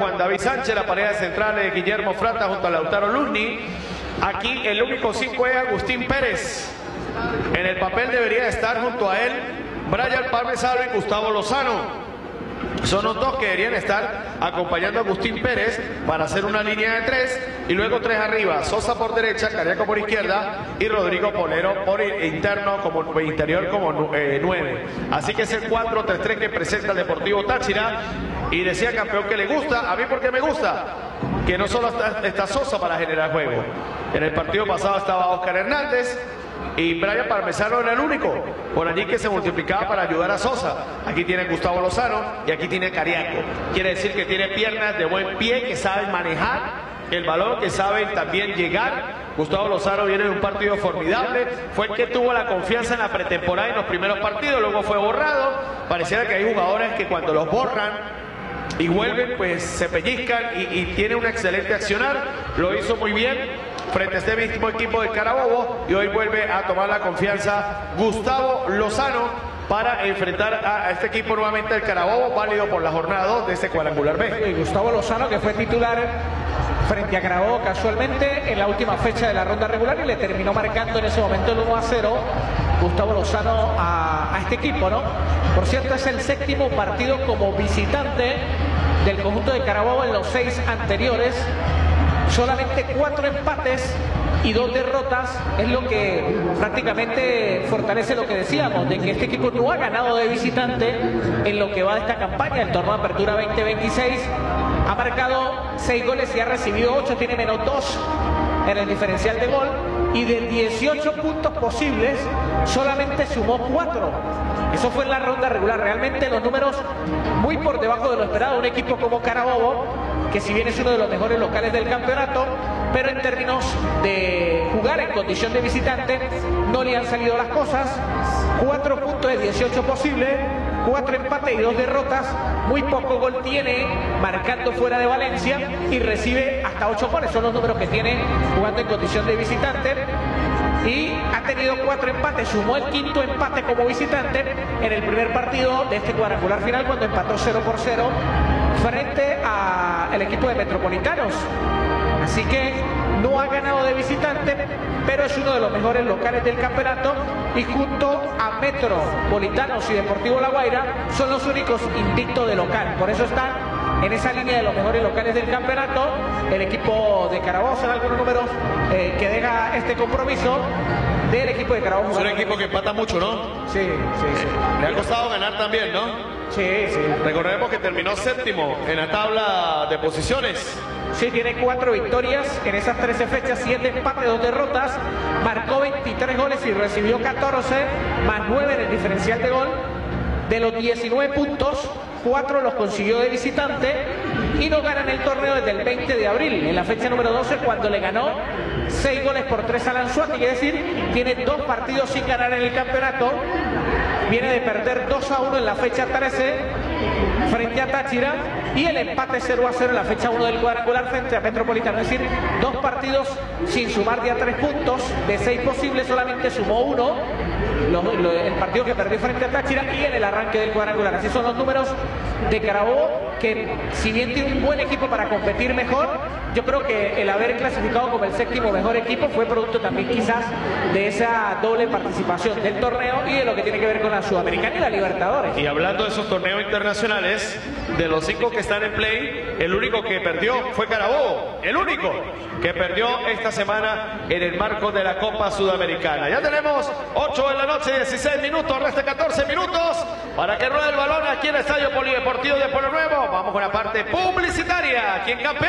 Juan David Sánchez, la pareja central de Guillermo Frata junto a Lautaro Luzni. Aquí el único 5 es Agustín Pérez. En el papel debería estar junto a él Brian Parmesano y Gustavo Lozano. Son los dos que deberían estar acompañando a Agustín Pérez para hacer una línea de 3 y luego 3 arriba. Sosa por derecha, Cariaco por izquierda y Rodrigo Polero por interno como interior como 9. Así que es el 4-3-3 que presenta el Deportivo Táchira. Y decía campeón que le gusta, a mí porque me gusta, que no solo está Sosa para generar juego. En el partido pasado estaba Oscar Hernández y Brian Parmesano era el único por allí que se multiplicaba para ayudar a Sosa. Aquí tiene Gustavo Lozano y aquí tiene Cariaco. Quiere decir que tiene piernas de buen pie, que saben manejar el balón, que saben también llegar. Gustavo Lozano viene de un partido formidable, fue el que tuvo la confianza en la pretemporada en los primeros partidos, luego fue borrado. Pareciera que hay jugadores que cuando los borran y vuelven, pues se pellizcan y tiene un excelente accionar. Lo hizo muy bien frente a este mismo equipo de Carabobo y hoy vuelve a tomar la confianza Gustavo Lozano para enfrentar a este equipo nuevamente del Carabobo, válido por la jornada 2 de este cuadrangular B. Y Gustavo Lozano, que fue titular frente a Carabobo casualmente en la última fecha de la ronda regular y le terminó marcando en ese momento el 1-0 Gustavo Lozano a este equipo, ¿no? Por cierto, es el 7º partido como visitante del conjunto de Carabobo en los 6 anteriores. Solamente 4 empates y 2 derrotas es lo que prácticamente fortalece lo que decíamos, de que este equipo no ha ganado de visitante en lo que va de esta campaña, el torneo de apertura 2026. Ha marcado 6 goles y ha recibido 8, tiene menos 2 en el diferencial de gol y de 18 puntos posibles solamente sumó 4. Eso fue en la ronda regular. Realmente los números muy por debajo de lo esperado. Un equipo como Carabobo, que si bien es uno de los mejores locales del campeonato, pero en términos de jugar en condición de visitante no le han salido las cosas. 4 puntos de 18 posibles, 4 empates y 2 derrotas. Muy poco gol tiene marcando fuera de Valencia y recibe hasta 8 goles. Son los números que tiene jugando en condición de visitante. Y ha tenido 4 empates, sumó el 5º empate como visitante en el primer partido de este cuadrangular final cuando empató 0-0 frente al equipo de Metropolitanos. Así que no ha ganado de visitante, pero es uno de los mejores locales del campeonato y junto a Metropolitanos y Deportivo La Guaira son los únicos invictos de local. Por eso están en esa línea de los mejores locales del campeonato. El equipo de Carabobo, son algunos números que deja este compromiso del equipo de Carabobo. Es un equipo que empata mucho, ¿no? Sí. Le ha costado ganar también, ¿no? Sí. Recordemos que terminó 7º en la tabla de posiciones. Sí, tiene 4 victorias en esas 13 fechas, 7 empates, 2 derrotas. Marcó 23 goles y recibió 14, más 9 en el diferencial de gol. De los 19 puntos, 4 los consiguió de visitante y no gana en el torneo desde el 20 de abril, en la fecha número 12, cuando le ganó 6 goles por 3 al Anzoátegui, quiere decir, tiene 2 partidos sin ganar en el campeonato. Viene de perder 2-1 en la fecha 13 frente a Táchira y el empate 0-0 en la fecha 1 del cuadrangular frente a Metropolitano. Es decir, 2 partidos sin sumar ya 3 puntos. De 6 posibles solamente sumó 1. El partido que perdió frente a Táchira y en el arranque del cuadrangular. Así son los números de Carabobo, que si bien tiene un buen equipo para competir mejor, yo creo que el haber clasificado como el 7º mejor equipo fue producto también quizás de esa doble participación del torneo y de lo que tiene que ver con la Sudamericana y la Libertadores. Y hablando de esos torneos internacionales, de los 5 que están en play, el único que perdió fue Carabobo, el único que perdió esta semana en el marco de la Copa Sudamericana. Ya tenemos 8 de la noche, 16 minutos, resta 14 minutos para que ruede el balón aquí en el Estadio Polideportivo de Pueblo Nuevo. Vamos con la parte publicitaria. ¿Quién campeón?